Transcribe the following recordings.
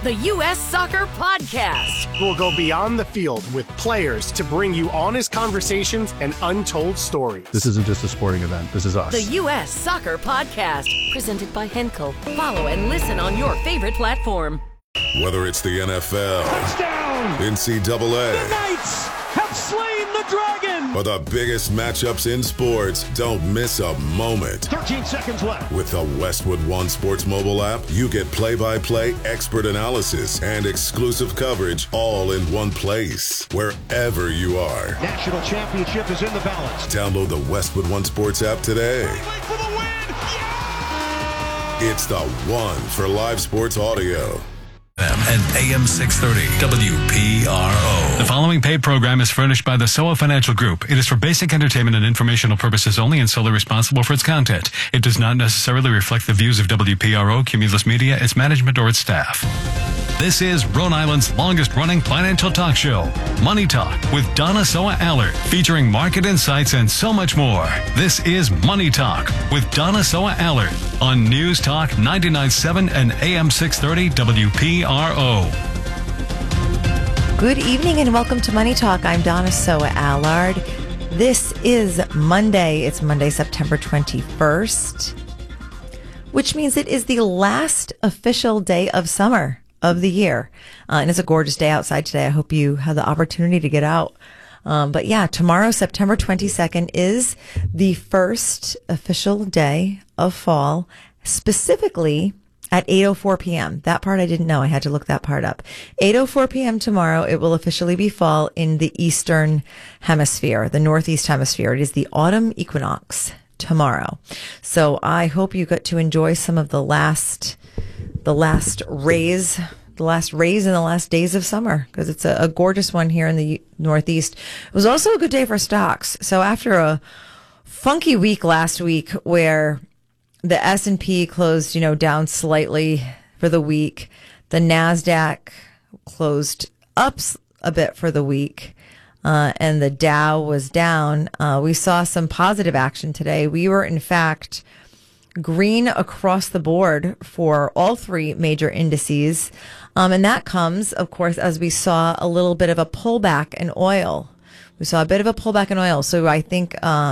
the U.S. Soccer Podcast. We'll go beyond the field with players to bring you honest conversations and untold stories. This isn't just a sporting event. This is us. The U.S. Soccer Podcast, presented by Henkel. Follow and listen on your favorite platform. Whether it's the NFL, touchdown, NCAA, the Knights have slain the dragon, or the biggest matchups in sports, don't miss a moment. 13 seconds left. With the Westwood One Sports mobile app, you get play-by-play expert analysis and exclusive coverage all in one place, wherever you are. National championship is in the balance. Download the Westwood One Sports app today. For the win. Yeah! It's the one for live sports audio. And AM 630 WPRO. The following paid program is furnished by the SOA Financial Group. It is for basic entertainment and informational purposes only and solely responsible for its content. It does not necessarily reflect the views of WPRO, Cumulus Media, its management, or its staff. This is Rhode Island's longest-running financial talk show, Money Talk, with Donna Soa Allard, featuring market insights and so much more. This is Money Talk with Donna Soa Allard on News Talk 99.7 and AM 630 WPRO. Good evening and welcome to Money Talk. I'm Donna Soa Allard. This is Monday. It's Monday, September 21st, which means it is the last official day of summer of the year. And it's a gorgeous day outside today. I hope you have the opportunity to get out. But yeah, tomorrow, September 22nd, is the first official day of fall, specifically at 8:04 p.m. That part I didn't know. I had to look that part up. 8:04 p.m. tomorrow, it will officially be fall in the Eastern Hemisphere, the Northeast Hemisphere. It is the autumn equinox tomorrow. So I hope you get to enjoy some of the last rays in the last days of summer, because it's a gorgeous one here in the Northeast. It was also a good day for stocks. So after a funky week last week where the S&P closed, down slightly for the week, the NASDAQ closed up a bit for the week, and the Dow was down. We saw some positive action today. We were, in fact, green across the board for all three major indices. And that comes, of course, as we saw a little bit of a pullback in oil. So I think,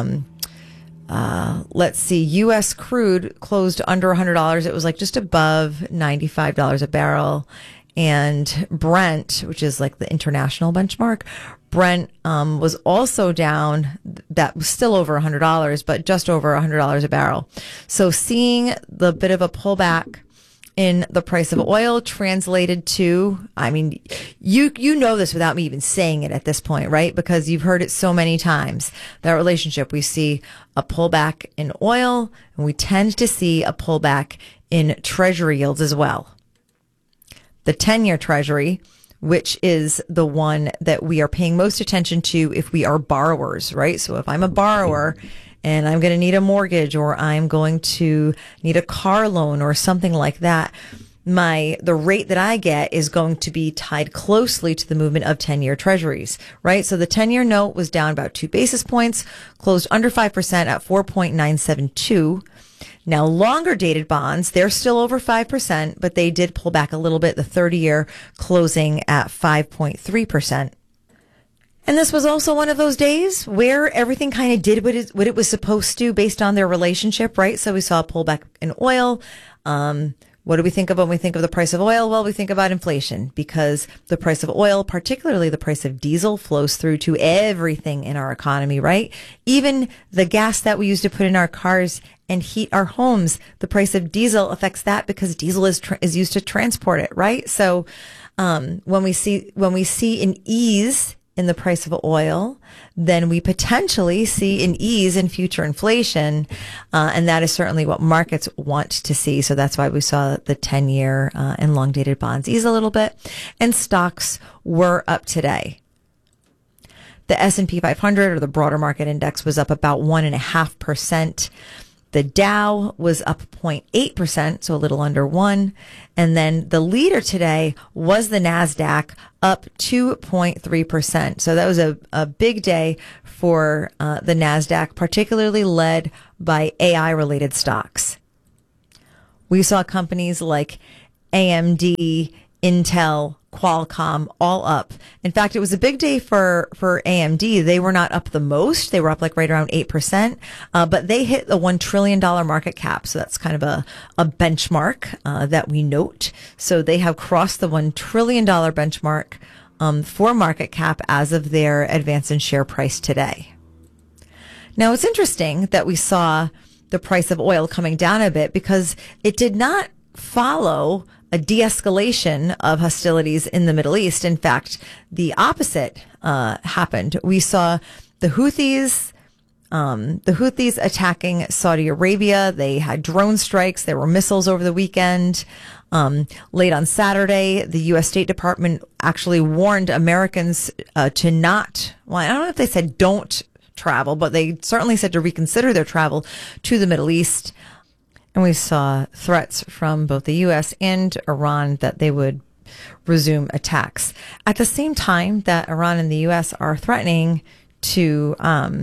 let's see, U.S. crude closed under $100. It was like just above $95 a barrel. And Brent, which is like the international benchmark, Brent was also down. That was still over $100, but just over $100 a barrel. So seeing the bit of a pullback in the price of oil translated to, you know this without me even saying it at this point, right? Because you've heard it so many times. That relationship, we see a pullback in oil, and we tend to see a pullback in treasury yields as well. The 10-year treasury, which is the one that we are paying most attention to if we are borrowers, right? So if I'm a borrower and I'm going to need a mortgage, or I'm going to need a car loan or something like that, the rate that I get is going to be tied closely to the movement of 10-year treasuries, right? So the 10-year note was down about 2 basis points, closed under 5% at 4.972. Now, longer dated bonds, they're still over 5%, but they did pull back a little bit, the 30-year closing at 5.3%. And this was also one of those days where everything kind of did what it was supposed to based on their relationship, right? So we saw a pullback in oil. What do we think of when we think of the price of oil? Well, we think about inflation, because the price of oil, particularly the price of diesel, flows through to everything in our economy, right? Even the gas that we use to put in our cars and heat our homes, the price of diesel affects that, because diesel is used to transport it, right? So when we see an ease in the price of oil, then we potentially see an ease in future inflation. And that is certainly what markets want to see. So that's why we saw the 10-year and long-dated bonds ease a little bit. And stocks were up today. The S&P 500, or the broader market index, was up about 1.5%. The Dow was up 0.8%, so a little under 1. And then the leader today was the NASDAQ, up 2.3%. So that was a big day for the NASDAQ, particularly led by AI-related stocks. We saw companies like AMD, Intel, Qualcomm, all up. In fact, it was a big day for AMD. They were not up the most. They were up like right around 8%, but they hit the $1 trillion market cap. So that's kind of a benchmark that we note. So they have crossed the $1 trillion benchmark for market cap as of their advance in share price today. Now, it's interesting that we saw the price of oil coming down a bit because it did not follow a de-escalation of hostilities in the Middle East. In fact, the opposite happened. We saw the Houthis attacking Saudi Arabia. They had drone strikes. There were missiles over the weekend. Late on Saturday, the U.S. State Department actually warned Americans to not, well, I don't know if they said don't travel, but they certainly said to reconsider their travel to the Middle East. And we saw threats from both the U.S. and Iran that they would resume attacks. At the same time that Iran and the U.S. are threatening to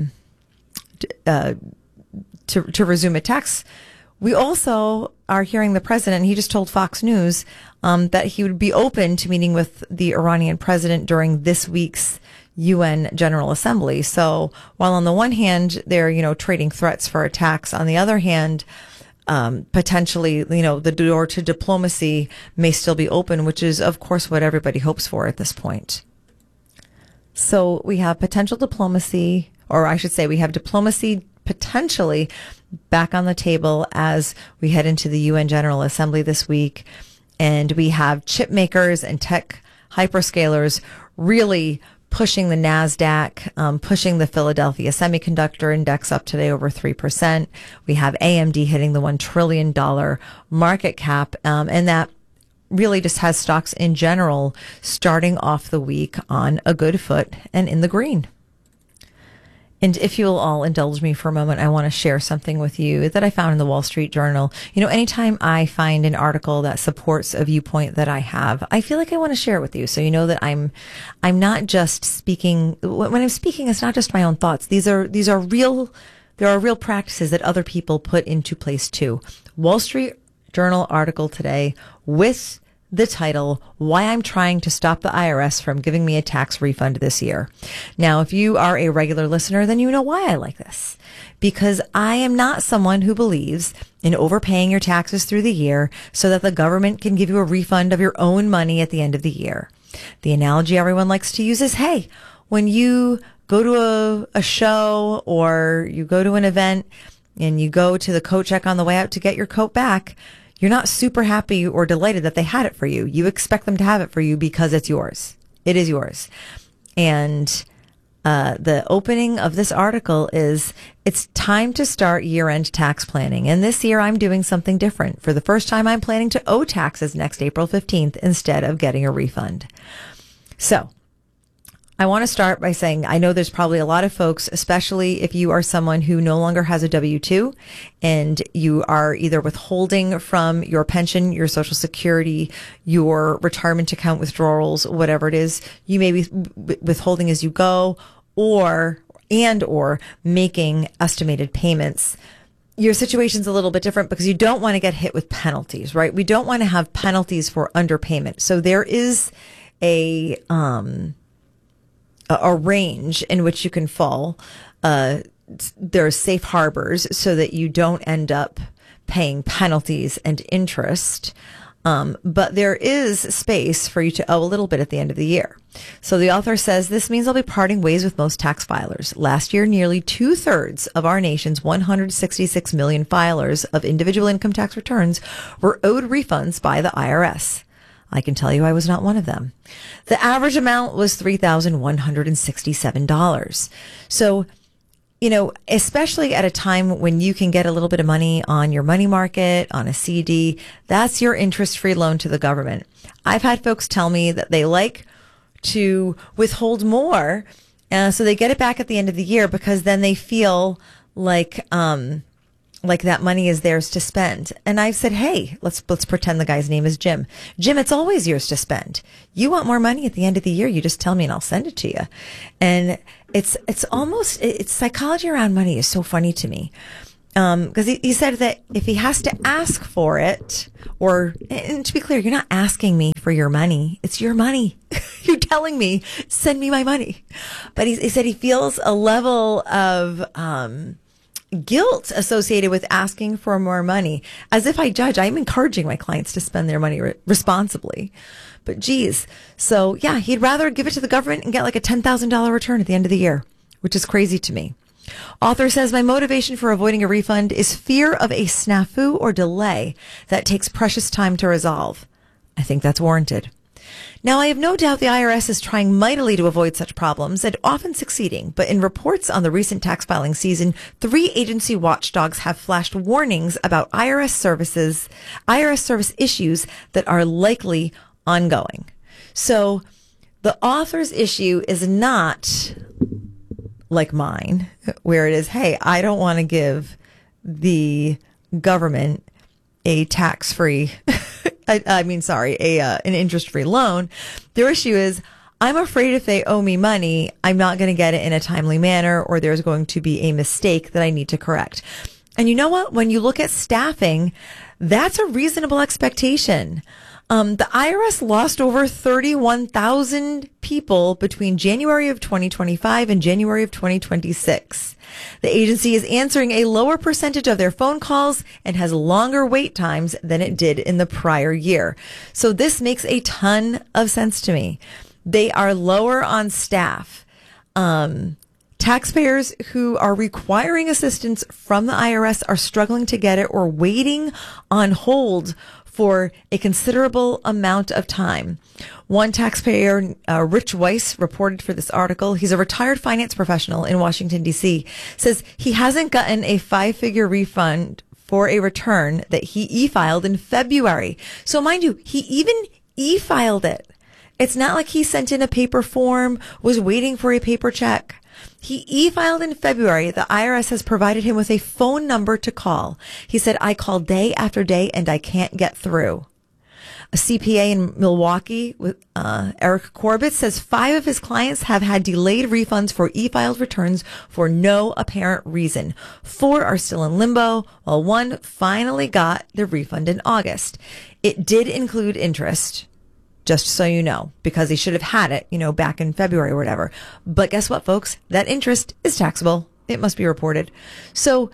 resume attacks, we also are hearing the president, he just told Fox News that he would be open to meeting with the Iranian president during this week's UN General Assembly. So while on the one hand, they're, trading threats for attacks, on the other hand, potentially, the door to diplomacy may still be open, which is, of course, what everybody hopes for at this point. So we have potential diplomacy, or I should say we have diplomacy potentially back on the table as we head into the UN General Assembly this week. And we have chip makers and tech hyperscalers really pushing the NASDAQ, pushing the Philadelphia Semiconductor Index up today over 3%. We have AMD hitting the $1 trillion market cap, and that really just has stocks in general starting off the week on a good foot and in the green. And if you'll all indulge me for a moment, I want to share something with you that I found in the Wall Street Journal. Anytime I find an article that supports a viewpoint that I have, I feel like I want to share it with you. So you know that I'm not just speaking. When I'm speaking, it's not just my own thoughts. These are real. There are real practices that other people put into place too. Wall Street Journal article today with the title, Why I'm Trying to Stop the IRS from Giving Me a Tax Refund This Year. Now, if you are a regular listener, then you know why I like this. Because I am not someone who believes in overpaying your taxes through the year so that the government can give you a refund of your own money at the end of the year. The analogy everyone likes to use is, hey, when you go to a show or you go to an event and you go to the coat check on the way out to get your coat back, you're not super happy or delighted that they had it for you. You expect them to have it for you because it's yours. It is yours. And the opening of this article is, it's time to start year-end tax planning. And this year I'm doing something different. For the first time, I'm planning to owe taxes next April 15th instead of getting a refund. So I want to start by saying, I know there's probably a lot of folks, especially if you are someone who no longer has a W-2 and you are either withholding from your pension, your Social Security, your retirement account withdrawals, whatever it is, you may be withholding as you go or making estimated payments. Your situation's a little bit different because you don't want to get hit with penalties, right? We don't want to have penalties for underpayment. So there is a range in which you can fall. There are safe harbors so that you don't end up paying penalties and interest. But there is space for you to owe a little bit at the end of the year. So the author says, this means I'll be parting ways with most tax filers. Last year, nearly 2/3 of our nation's 166 million filers of individual income tax returns were owed refunds by the IRS. I can tell you I was not one of them. The average amount was $3,167. So, especially at a time when you can get a little bit of money on your money market, on a CD, that's your interest-free loan to the government. I've had folks tell me that they like to withhold more, so they get it back at the end of the year because then they feel like that money is theirs to spend. And I've said, hey, let's pretend the guy's name is Jim. Jim, it's always yours to spend. You want more money at the end of the year, you just tell me and I'll send it to you. And it's psychology around money is so funny to me. because he said that if he has to ask for it, and to be clear, you're not asking me for your money. It's your money. You're telling me, send me my money. But he said he feels a level of guilt associated with asking for more money. As if I judge, I'm encouraging my clients to spend their money responsibly. But geez. So yeah, he'd rather give it to the government and get like a $10,000 return at the end of the year, which is crazy to me. Author says, my motivation for avoiding a refund is fear of a snafu or delay that takes precious time to resolve. I think that's warranted. Now, I have no doubt the IRS is trying mightily to avoid such problems and often succeeding, but in reports on the recent tax filing season, 3 agency watchdogs have flashed warnings about IRS service issues that are likely ongoing. So the author's issue is not like mine, where it is, hey, I don't want to give the government a tax-free, an interest-free loan. Their issue is, I'm afraid if they owe me money, I'm not going to get it in a timely manner, or there's going to be a mistake that I need to correct. And you know what? When you look at staffing, that's a reasonable expectation. The IRS lost over 31,000 people between January of 2025 and January of 2026. The agency is answering a lower percentage of their phone calls and has longer wait times than it did in the prior year. So this makes a ton of sense to me. They are lower on staff. Taxpayers who are requiring assistance from the IRS are struggling to get it or waiting on hold for a considerable amount of time. One taxpayer, Rich Weiss, reported for this article. He's a retired finance professional in Washington, D.C., says he hasn't gotten a 5-figure refund for a return that he e-filed in February. So mind you, he even e-filed it. It's not like he sent in a paper form, was waiting for a paper check. He e-filed in February. The IRS has provided him with a phone number to call. He said, I call day after day and I can't get through. A CPA in Milwaukee, with Eric Corbett, says 5 of his clients have had delayed refunds for e-filed returns for no apparent reason. 4 are still in limbo, while 1 finally got the refund in August. It did include interest, just so you know, because he should have had it, back in February or whatever. But guess what, folks? That interest is taxable. It must be reported. So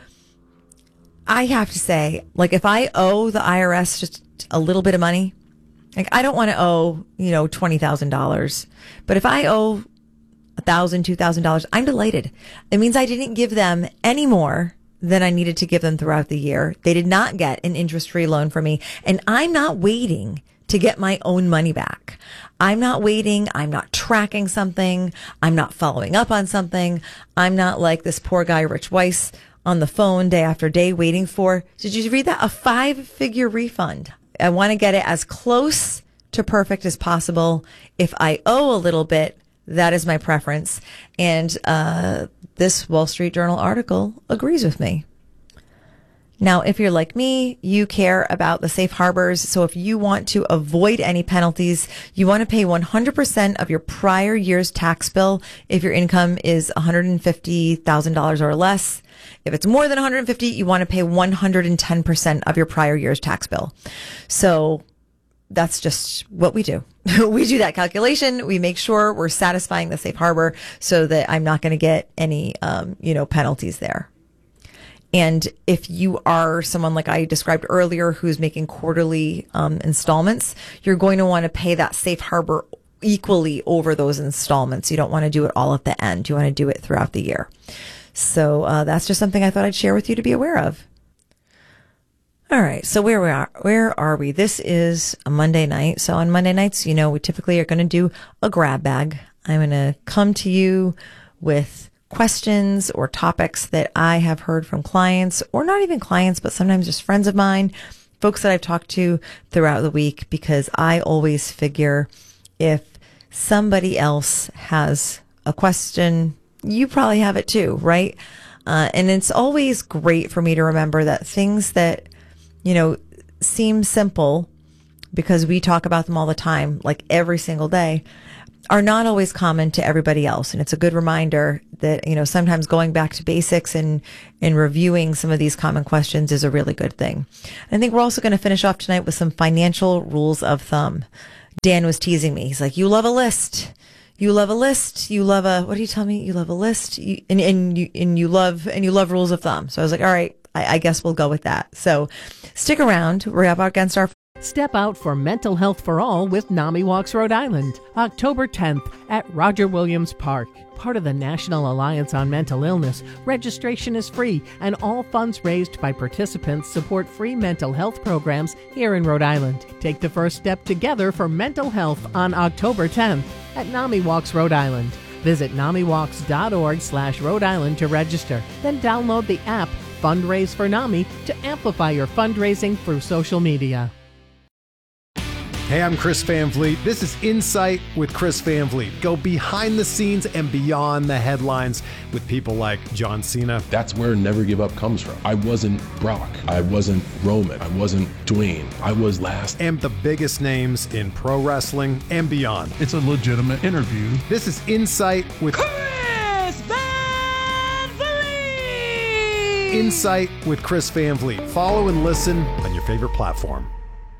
I have to say, if I owe the IRS just a little bit of money, I don't want to owe, $20,000. But if I owe $1,000, $2,000, I'm delighted. It means I didn't give them any more than I needed to give them throughout the year. They did not get an interest-free loan from me. And I'm not waiting to get my own money back. I'm not waiting. I'm not tracking something. I'm not following up on something. I'm not like this poor guy, Rich Weiss, on the phone day after day waiting for, did you read that? A 5-figure refund. I want to get it as close to perfect as possible. If I owe a little bit, that is my preference. And this Wall Street Journal article agrees with me. Now, if you're like me, you care about the safe harbors. So if you want to avoid any penalties, you want to pay 100% of your prior year's tax bill if your income is $150,000 or less. If it's more than $150,000, you want to pay 110% of your prior year's tax bill. So that's just what we do. We do that calculation. We make sure we're satisfying the safe harbor so that I'm not going to get any, penalties there. And if you are someone like I described earlier who's making quarterly installments, you're going to want to pay that safe harbor equally over those installments. You don't want to do it all at the end. You want to do it throughout the year. So that's just something I thought I'd share with you to be aware of. All right. So where are we? This is a Monday night. So on Monday nights, we typically are going to do a grab bag. I'm going to come to you with questions or topics that I have heard from clients, or not even clients, but sometimes just friends of mine, folks that I've talked to throughout the week, because I always figure if somebody else has a question, you probably have it too, right? And it's always great for me to remember that things that, seem simple because we talk about them all the time, like every single day, are not always common to everybody else. And it's a good reminder that, sometimes going back to basics and reviewing some of these common questions is a really good thing. And I think we're also going to finish off tonight with some financial rules of thumb. Dan was teasing me. He's like, you love a list. You love a list. You love what do you tell me? You love a list. And you love rules of thumb. So I was like, all right, I guess we'll go with that. So stick around. We're up against our Step out for mental health for all with NAMI Walks Rhode Island, October 10th at Roger Williams Park. Part of the National Alliance on Mental Illness, registration is free, and all funds raised by participants support free mental health programs here in Rhode Island. Take the first step together for mental health on October 10th at NAMI Walks Rhode Island. Visit NAMIWalks.org/Rhode Island to register. Then download the app Fundraise for NAMI to amplify your fundraising through social media. Hey, I'm Chris Van Vliet. This is Insight with Chris Van Vliet. Go behind the scenes and beyond the headlines with people like John Cena. That's where Never Give Up comes from. I wasn't Brock. I wasn't Roman. I wasn't Dwayne. I was last. And the biggest names in pro wrestling and beyond. It's a legitimate interview. This is Insight with Chris Van Vliet! Insight with Chris Van Vliet. Follow and listen on your favorite platform.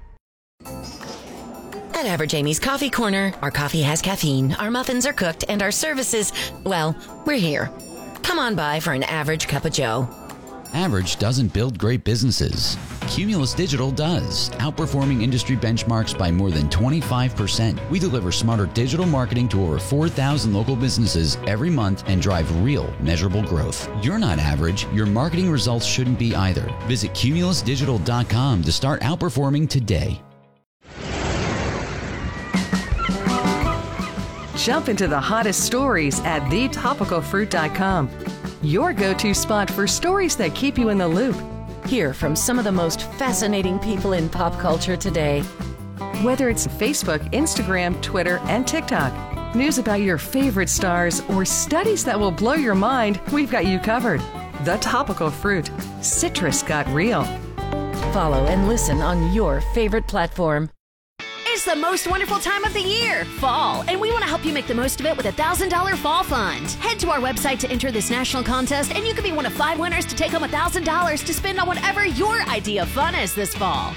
At Average Amy's Coffee Corner, our coffee has caffeine, our muffins are cooked, and our services, well, we're here. Come on by for an average cup of joe. Average doesn't build great businesses. Cumulus Digital does, outperforming industry benchmarks by more than 25%. We deliver smarter digital marketing to over 4,000 local businesses every month and drive real, measurable growth. You're not average. Your marketing results shouldn't be either. Visit cumulusdigital.com to start outperforming today. Jump into the hottest stories at thetopicalfruit.com. Your go-to spot for stories that keep you in the loop. Hear from some of the most fascinating people in pop culture today. Whether it's Facebook, Instagram, Twitter, and TikTok, news about your favorite stars, or studies that will blow your mind, we've got you covered. The Topical Fruit. Citrus got real. Follow and listen on your favorite platform. It's the most wonderful time of the year, fall, and we want to help you make the most of it with a $1,000 fall fund. Head to our website to enter this national contest, and you could be one of 5 winners to take home $1,000 to spend on whatever your idea of fun is this fall.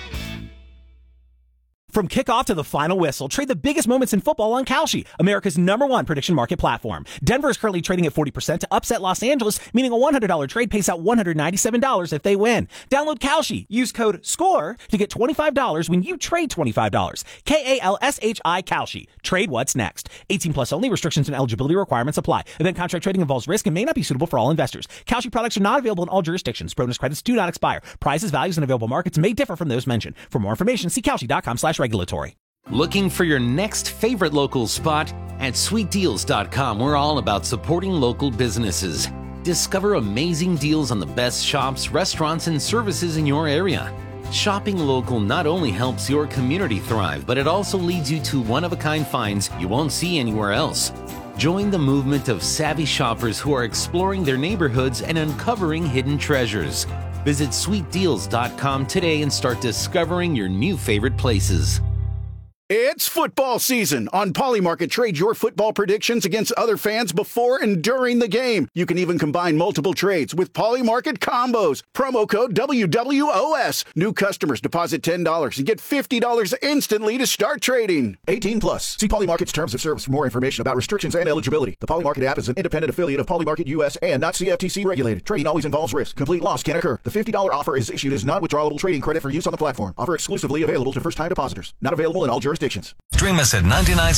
From kickoff to the final whistle, trade the biggest moments in football on Kalshi, America's #1 prediction market platform. Denver is currently trading at 40% to upset Los Angeles, meaning a $100 trade pays out $197 if they win. Download Kalshi. Use code SCORE to get $25 when you trade $25. KALSHI Kalshi. Trade what's next. 18 plus only. Restrictions and eligibility requirements apply. Event contract trading involves risk and may not be suitable for all investors. Kalshi products are not available in all jurisdictions. Bonus credits do not expire. Prices, values, and available markets may differ from those mentioned. For more information, see Kalshi.com/regulatory. Looking for your next favorite local spot? At sweetdeals.com, we're all about supporting local businesses. Discover amazing deals on the best shops, restaurants, and services in your area. Shopping local not only helps your community thrive, but it also leads you to one-of-a-kind finds you won't see anywhere else. Join the movement of savvy shoppers who are exploring their neighborhoods and uncovering hidden treasures. Visit sweetdeals.com today and start discovering your new favorite places. It's football season. On Polymarket, trade your football predictions against other fans before and during the game. You can even combine multiple trades with Polymarket combos. Promo code WWOS. New customers deposit $10 and get $50 instantly to start trading. 18 plus. See Polymarket's terms of service for more information about restrictions and eligibility. The Polymarket app is an independent affiliate of Polymarket US and not CFTC regulated. Trading always involves risk. Complete loss can occur. The $50 offer is issued as non-withdrawable trading credit for use on the platform. Offer exclusively available to first-time depositors. Not available in all jurisdictions. Stream us at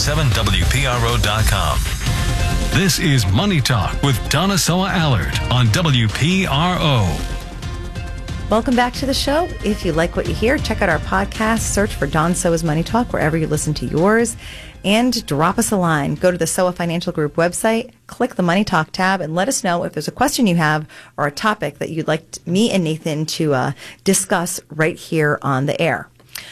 997WPRO.com. This is Money Talk with Donna Soa Allard on WPRO. Welcome back to the show. If you like what you hear, check out our podcast. Search for Don Soa's Money Talk wherever you listen to yours. And drop us a line. Go to the Soa Financial Group website, click the Money Talk tab, and let us know if there's a question you have or a topic that you'd like me and Nathan to discuss right here on the air.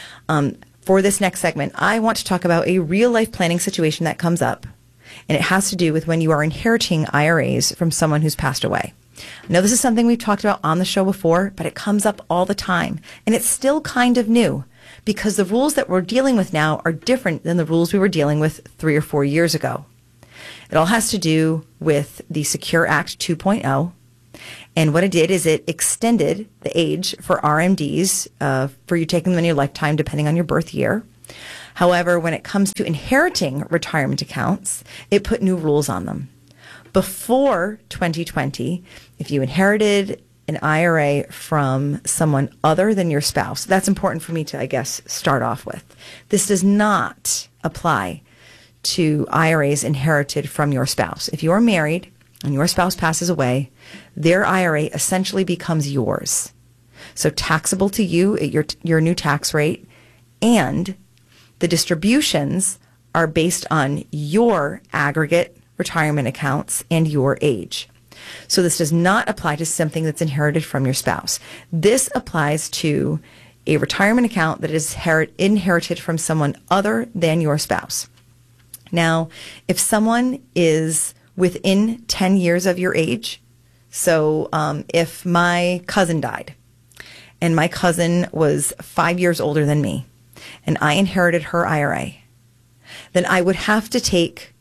For this next segment, I want to talk about a real-life planning situation that comes up, and it has to do with when you are inheriting IRAs from someone who's passed away. I know this is something we've talked about on the show before, but it comes up all the time, and it's still kind of new because the rules that we're dealing with now are different than the rules we were dealing with 3 or 4 years ago. It all has to do with the Secure Act 2.0. And what it did is it extended the age for RMDs, for you taking them in your lifetime, depending on your birth year. However, when it comes to inheriting retirement accounts, it put new rules on them. Before 2020, if you inherited an IRA from someone other than your spouse, that's important for me to, I guess, start off with. This does not apply to IRAs inherited from your spouse. If you are married and your spouse passes away, their IRA essentially becomes yours. So taxable to you at your new tax rate, and the distributions are based on your aggregate retirement accounts and your age. So this does not apply to something that's inherited from your spouse. This applies to a retirement account that is inherited from someone other than your spouse. Now, if someone is within 10 years of your age, so if my cousin died and my cousin was 5 years older than me and I inherited her IRA, then I would have to take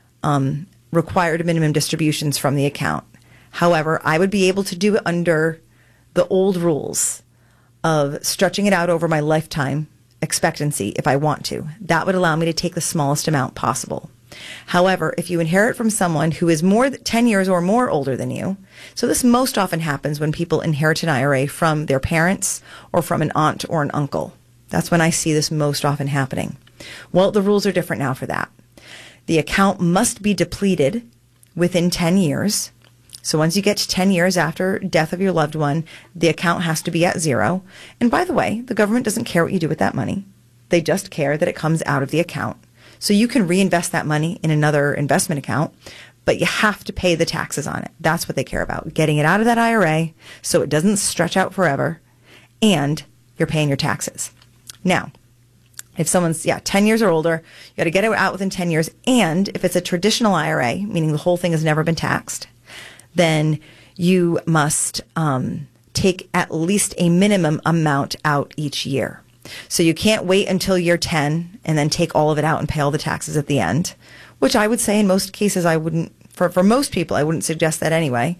required minimum distributions from the account. However, I would be able to do it under the old rules of stretching it out over my lifetime expectancy if I want to. That would allow me to take the smallest amount possible. However, if you inherit from someone who is more than 10 years or more older than you, so this most often happens when people inherit an IRA from their parents or from an aunt or an uncle. That's when I see this most often happening. Well, the rules are different now for that. The account must be depleted within 10 years. So once you get to 10 years after death of your loved one, the account has to be at zero. And by the way, the government doesn't care what you do with that money. They just care that it comes out of the account. So you can reinvest that money in another investment account, but you have to pay the taxes on it. That's what they care about, getting it out of that IRA so it doesn't stretch out forever, and you're paying your taxes. Now, if someone's 10 years or older, you got to get it out within 10 years. And if it's a traditional IRA, meaning the whole thing has never been taxed, then you must take at least a minimum amount out each year. So you can't wait until year 10 and then take all of it out and pay all the taxes at the end, which I would say in most cases I wouldn't, for most people, I wouldn't suggest that anyway,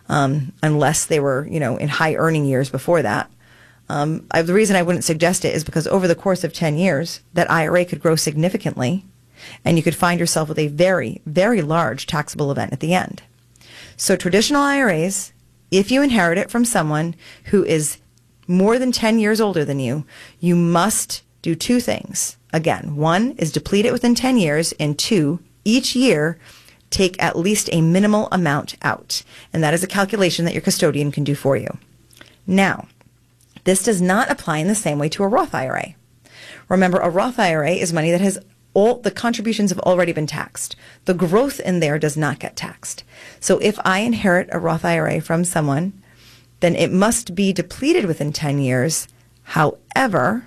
unless they were, in high earning years before that. The reason I wouldn't suggest it is because over the course of 10 years, that IRA could grow significantly, and you could find yourself with a very, very large taxable event at the end. So traditional IRAs, if you inherit it from someone who is more than 10 years older than you, you must do two things. Again, one is deplete it within 10 years, and two, each year, take at least a minimal amount out. And that is a calculation that your custodian can do for you. Now, this does not apply in the same way to a Roth IRA. Remember, a Roth IRA is money that has all the contributions have already been taxed. The growth in there does not get taxed. So if I inherit a Roth IRA from someone, then it must be depleted within 10 years. However,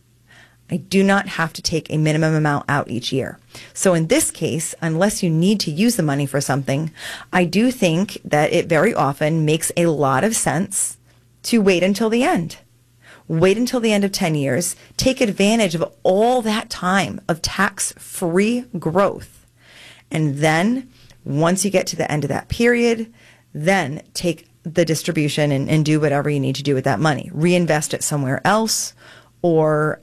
I do not have to take a minimum amount out each year. So in this case, unless you need to use the money for something, I do think that it very often makes a lot of sense to wait until the end. Wait until the end of 10 years. Take advantage of all that time of tax-free growth. And then, once you get to the end of that period, then take the distribution and do whatever you need to do with that money. Reinvest it somewhere else, or,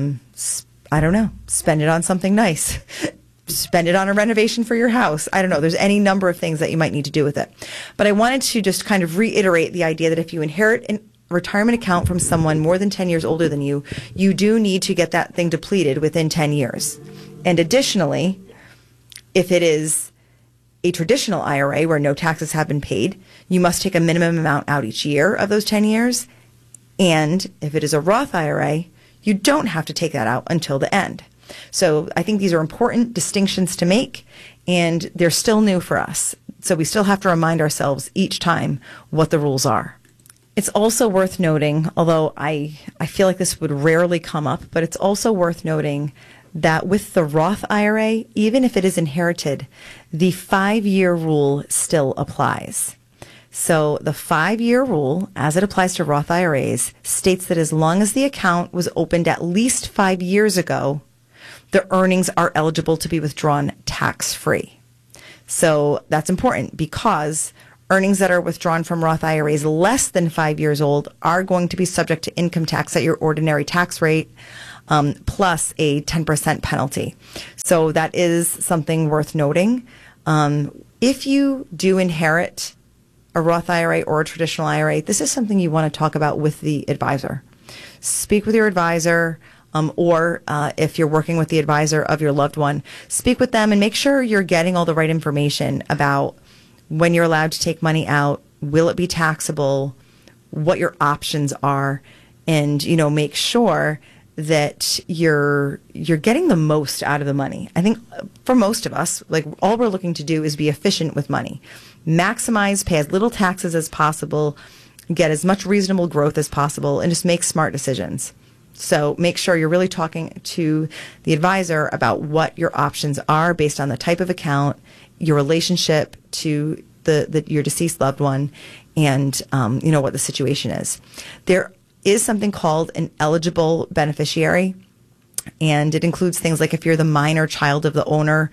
I don't know, spend it on something nice. Spend it on a renovation for your house. I don't know. There's any number of things that you might need to do with it. But I wanted to just kind of reiterate the idea that if you inherit a retirement account from someone more than 10 years older than you, you do need to get that thing depleted within 10 years. And additionally, if it is a traditional IRA where no taxes have been paid, you must take a minimum amount out each year of those 10 years. And if it is a Roth IRA, you don't have to take that out until the end. So I think these are important distinctions to make, and they're still new for us. So we still have to remind ourselves each time what the rules are. It's also worth noting, although I feel like this would rarely come up, but it's also worth noting that with the Roth IRA, even if it is inherited, the 5-year rule still applies. So the 5-year rule, as it applies to Roth IRAs, states that as long as the account was opened at least 5 years ago, the earnings are eligible to be withdrawn tax-free. So that's important because earnings that are withdrawn from Roth IRAs less than 5 years old are going to be subject to income tax at your ordinary tax rate, plus a 10% penalty. So that is something worth noting. If you do inherit a Roth IRA or a traditional IRA, this is something you want to talk about with the advisor. Speak with your advisor, or if you're working with the advisor of your loved one, speak with them and make sure you're getting all the right information about when you're allowed to take money out, will it be taxable, what your options are, and make sure that you're getting the most out of the money. I think for most of us, like, all we're looking to do is be efficient with money. Maximize, pay as little taxes as possible, get as much reasonable growth as possible, and just make smart decisions. So make sure you're really talking to the advisor about what your options are based on the type of account, your relationship to your deceased loved one, and what the situation is. There is something called an eligible beneficiary, and it includes things like if you're the minor child of the owner,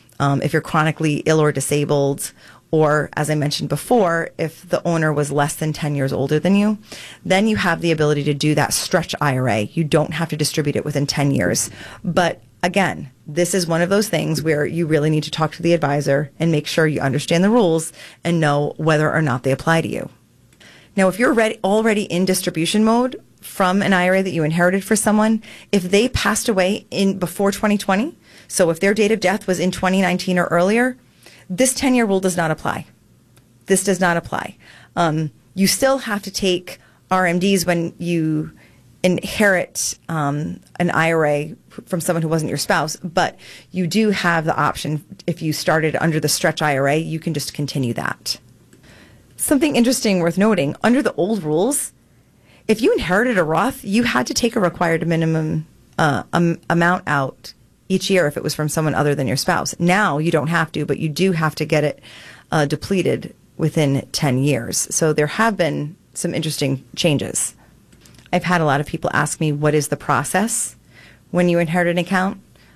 if you're chronically ill or disabled, or, as I mentioned before, if the owner was less than 10 years older than you, then you have the ability to do that stretch IRA. You don't have to distribute it within 10 years. But again, this is one of those things where you really need to talk to the advisor and make sure you understand the rules and know whether or not they apply to you. Now, if you're already in distribution mode from an IRA that you inherited for someone, if they passed away before 2020, so if their date of death was in 2019 or earlier, this 10-year rule does not apply. This does not apply. You still have to take RMDs when you inherit an IRA from someone who wasn't your spouse, but you do have the option, if you started under the stretch IRA, you can just continue that. Something interesting worth noting, under the old rules, if you inherited a Roth, you had to take a required minimum amount out each year if it was from someone other than your spouse. Now you don't have to, but you do have to get it depleted within 10 years. So there have been some interesting changes. I've had a lot of people ask me, what is the process when you inherit an account?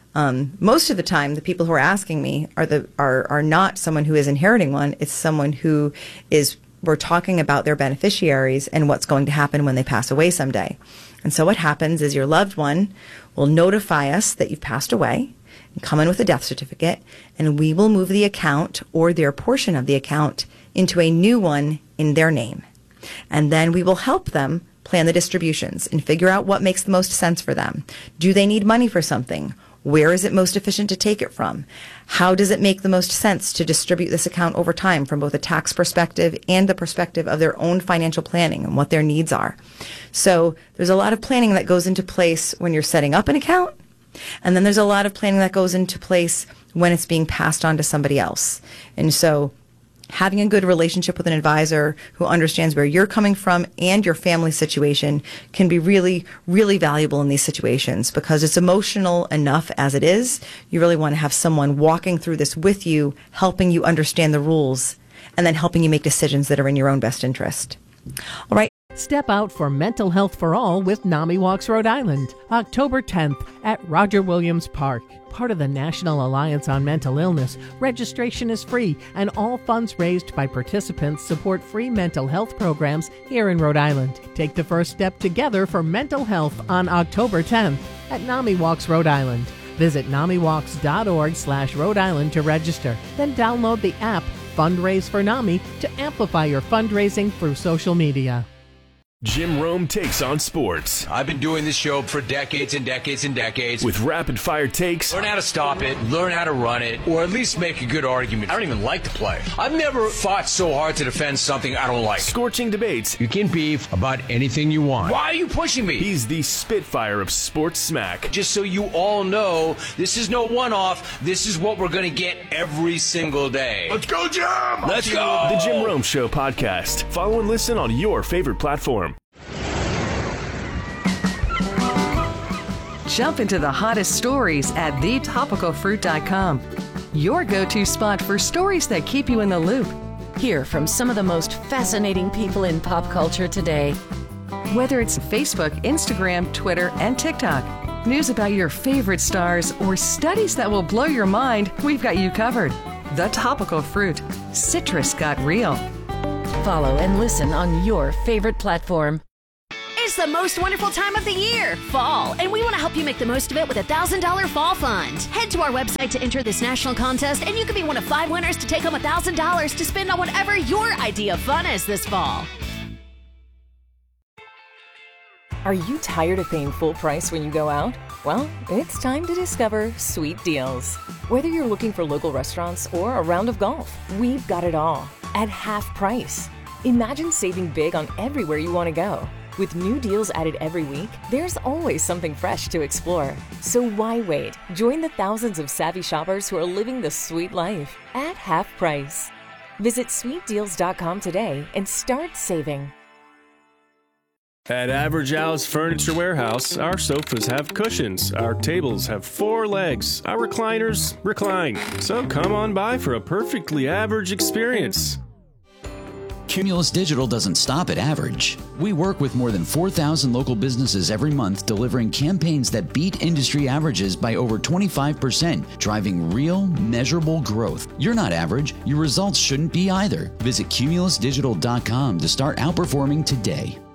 Most of the time, the people who are asking me are not someone who is inheriting one. It's someone who we're talking about their beneficiaries and what's going to happen when they pass away someday. And so what happens is your loved one will notify us that you've passed away and come in with a death certificate, and we will move the account or their portion of the account into a new one in their name. And then we will help them plan the distributions and figure out what makes the most sense for them. Do they need money for something? Where is it most efficient to take it from? How does it make the most sense to distribute this account over time from both a tax perspective and the perspective of their own financial planning and what their needs are? So there's a lot of planning that goes into place when you're setting up an account, and then there's a lot of planning that goes into place when it's being passed on to somebody else. And so having a good relationship with an advisor who understands where you're coming from and your family situation can be really, really valuable in these situations, because it's emotional enough as it is. You really want to have someone walking through this with you, helping you understand the rules, and then helping you make decisions that are in your own best interest. All right. Step out for Mental Health for All with NAMI Walks Rhode Island, October 10th at Roger Williams Park. Part of the National Alliance on Mental Illness, registration is free, and all funds raised by participants support free mental health programs here in Rhode Island. Take the first step together for mental health on October 10th at NAMI Walks Rhode Island. Visit NAMIWalks.org/Rhode Island to register. Then download the app Fundraise for NAMI to amplify your fundraising through social media. Jim Rome takes on sports. I've been doing this show for decades and decades and decades. With rapid-fire takes. Learn how to stop it, learn how to run it, or at least make a good argument. I don't even like to play. I've never fought so hard to defend something I don't like. Scorching debates. You can beef about anything you want. Why are you pushing me? He's the Spitfire of sports smack. Just so you all know, this is no one-off. This is what we're going to get every single day. Let's go, Jim! Let's go! The Jim Rome Show podcast. Follow and listen on your favorite platform. Jump into the hottest stories at thetopicalfruit.com. Your go-to spot for stories that keep you in the loop. Hear from some of the most fascinating people in pop culture today. Whether it's Facebook, Instagram, Twitter, and TikTok, news about your favorite stars, or studies that will blow your mind, we've got you covered. The Topical Fruit. Citrus got real. Follow and listen on your favorite platform. It's the most wonderful time of the year, fall, and we want to help you make the most of it with a $1,000 fall fund. Head to our website to enter this national contest, and you can be one of 5 winners to take home $1,000 to spend on whatever your idea of fun is this fall. Are you tired of paying full price when you go out? Well, it's time to discover Sweet Deals. Whether you're looking for local restaurants or a round of golf, we've got it all at half price. Imagine saving big on everywhere you want to go. With new deals added every week, there's always something fresh to explore. So why wait? Join the thousands of savvy shoppers who are living the sweet life at half price. Visit sweetdeals.com today and start saving. At Average Al's Furniture Warehouse, our sofas have cushions, our tables have 4 legs, our recliners recline. So come on by for a perfectly average experience. Cumulus Digital doesn't stop at average. We work with more than 4,000 local businesses every month, delivering campaigns that beat industry averages by over 25%, driving real, measurable growth. You're not average. Your results shouldn't be either. Visit cumulusdigital.com to start outperforming today.